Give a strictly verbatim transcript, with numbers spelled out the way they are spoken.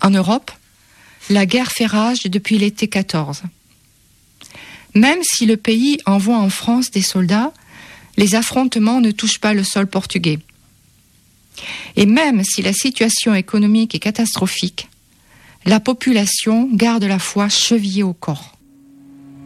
En Europe, la guerre fait rage depuis l'été quatorze. Même si le pays envoie en France des soldats, les affrontements ne touchent pas le sol portugais. Et même si la situation économique est catastrophique, la population garde la foi chevillée au corps.